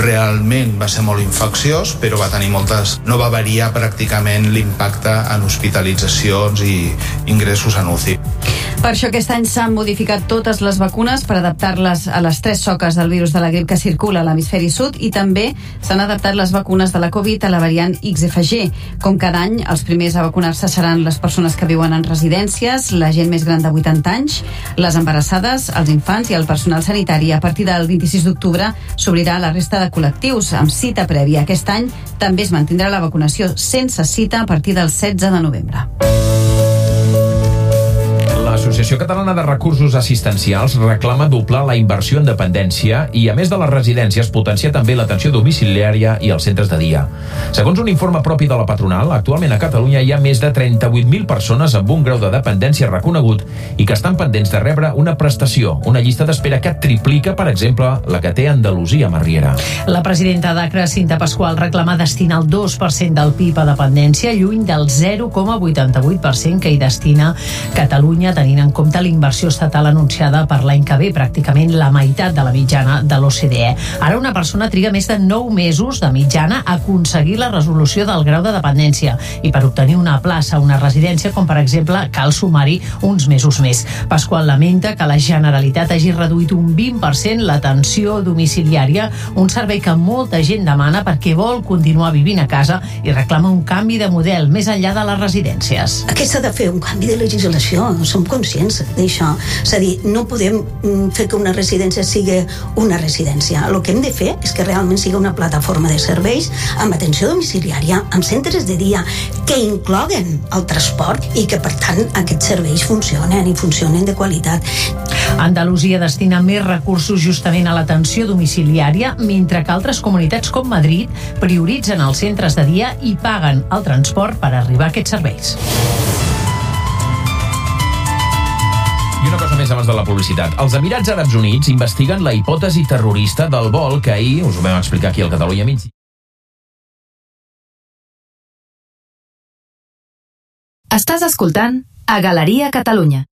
realment va ser molt infecciós, però va tenir no va variar pràcticament l'impacte en hospitalitzacions i ingressos en UCI. Per això aquest any s'han modificat totes les vacunes per adaptar-les a les 3 soques del virus de la grip que circula a l'hemisferi sud, i també s'han adaptat les vacunes de la Covid a la variant XFG. Com cada any, els primers a vacunar-se seran les persones que viuen en residències, la gent més gran de 80 anys, les embarassades, els infants i el personal sanitari. A partir del 26 d'octubre s'obrirà la resta de col·lectius amb cita prèvia. Aquest any també es mantindrà la vacunació sense cita a partir del 16 de novembre. L'Associació Catalana de Recursos Assistencials reclama doblar la inversió en dependència i, a més de les residències, potenciar també l'atenció domiciliària i els centres de dia. Segons un informe propi de la patronal, actualment a Catalunya hi ha més de 38.000 persones amb un grau de dependència reconegut i que estan pendents de rebre una prestació, una llista d'espera que triplica, per exemple, la que té Andalusia a Riera. La presidenta d'Acra, Cinta Pasqual, reclama destinar el 2% del PIB a dependència, lluny del 0,88% que hi destina Catalunya, tenint en compte la inversió estatal anunciada per l'any que ve, pràcticament la meitat de la mitjana de l'OCDE. Ara una persona triga més de 9 mesos de mitjana a aconseguir la resolució del grau de dependència, i per obtenir una plaça a una residència, com per exemple, cal sumar-hi uns mesos més. Pasqual lamenta que la Generalitat hagi reduït un 20% l'atenció domiciliària, un servei que molta gent demana perquè vol continuar vivint a casa, i reclama un canvi de model més enllà de les residències. Aquí s'ha de fer un canvi de legislació, som conscients d'això. És a dir, no podem fer que una residència sigui una residència. El que hem de fer és que realment sigui una plataforma de serveis amb atenció domiciliària, amb centres de dia, que incloguen el transport i que, per tant, aquests serveis funcionen i funcionen de qualitat. Andalusia destina més recursos justament a l'atenció domiciliària, mentre que altres comunitats com Madrid prioritzen els centres de dia i paguen el transport per arribar a aquests serveis. I una cosa més abans de la publicitat. Els Emirats Àrabs Units investiguen la hipòtesi terrorista del vol que ahir us ho vam explicar aquí al Catalunya Migdia. Estàs escoltant a Galeria Catalunya.